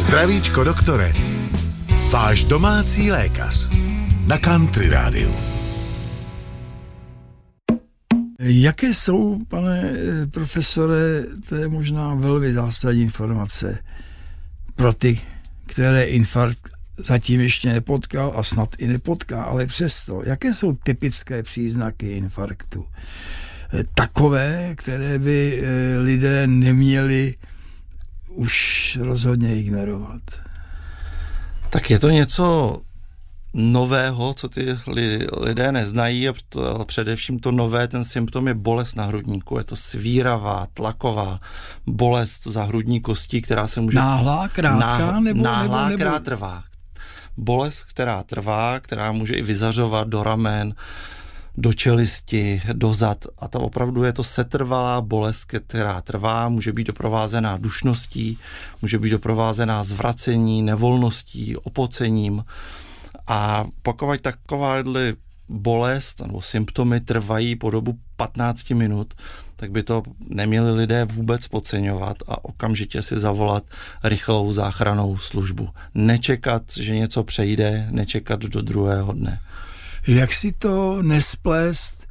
Zdravíčko doktore, váš domácí lékař na Country Rádiu. Jaké jsou, pane profesore, to je možná velmi zásadní informace pro ty, které infarkt zatím ještě nepotkal a snad i nepotká, ale přesto, jaké jsou typické příznaky infarktu? Takové, které by lidé neměli už rozhodně ignorovat. Tak je to něco nového, co ty lidé neznají, a především to nové, ten symptom je bolest na hrudníku. Je to svíravá, tlaková bolest za hrudní kostí, která se může... Náhlá, krátká, nebo která trvá. Bolest, která trvá, která může i vyzařovat do ramen, do čelisti, do zad, a ta opravdu je to setrvalá bolest, která trvá, může být doprovázená dušností, může být doprovázená zvracení, nevolností, opocením, a pokud takováhle bolest nebo symptomy trvají po dobu 15 minut, tak by to neměli lidé vůbec podceňovat a okamžitě si zavolat rychlou záchrannou službu. Nečekat, že něco přejde, nečekat do druhého dne. Jak si to nesplést?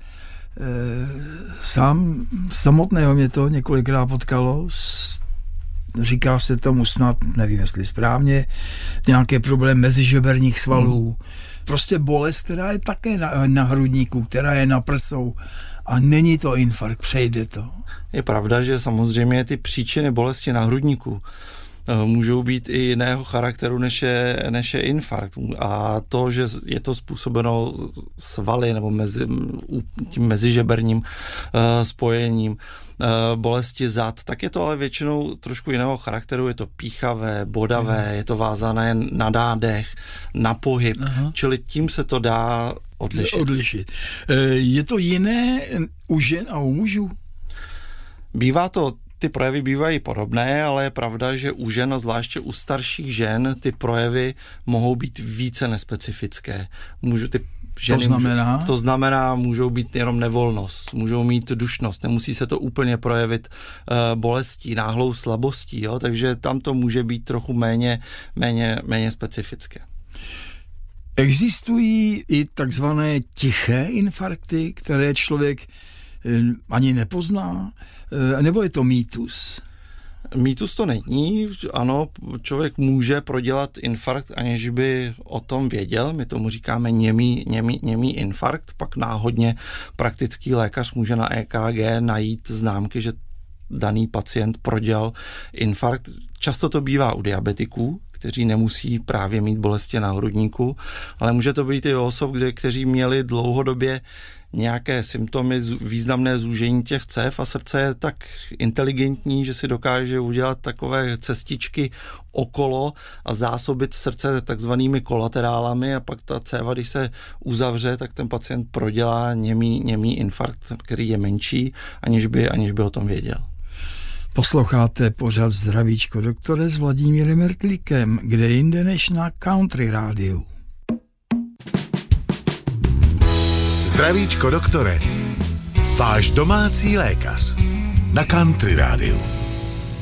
Samotného mě to několikrát potkalo. Říká se tomu snad, nevím jestli správně, nějaký problém mezižeberních svalů. Prostě bolest, která je také na hrudníku, která je na prsou, a není to infarkt, přejde to. Je pravda, že samozřejmě ty příčiny bolesti na hrudníku můžou být i jiného charakteru, než je infarkt. A to, že je to způsobeno svaly nebo tím mezižeberním spojením, bolesti zad, tak je to ale většinou trošku jiného charakteru, je to píchavé, bodavé, je to vázané na nádech, na pohyb, čili tím se to dá odlišit. Je to jiné u žen a u mužů? Ty projevy bývají podobné, ale je pravda, že u žen, a zvláště u starších žen, ty projevy mohou být více nespecifické. To znamená, můžou být jenom nevolnost, můžou mít dušnost, nemusí se to úplně projevit bolestí, náhlou slabostí, jo? Takže tam to může být trochu méně specifické. Existují i takzvané tiché infarkty, které člověk ani nepozná, nebo je to mýtus? Mýtus to není, ano, člověk může prodělat infarkt, aniž by o tom věděl, my tomu říkáme němý infarkt, pak náhodně praktický lékař může na EKG najít známky, že daný pacient prodělal infarkt. Často to bývá u diabetiků, kteří nemusí právě mít bolesti na hrudníku, ale může to být i u osob, kteří měli dlouhodobě nějaké symptomy, významné zúžení těch cév, a srdce je tak inteligentní, že si dokáže udělat takové cestičky okolo a zásobit srdce takzvanými kolaterálami, a pak ta céva, když se uzavře, tak ten pacient prodělá němý infarkt, který je menší, aniž by o tom věděl. Posloucháte pořad Zdravíčko doktore s Vladimírem Mertlíkem, kde jinde než na Country Rádiu. Zdravíčko doktore, váš domácí lékař na Country Rádiu.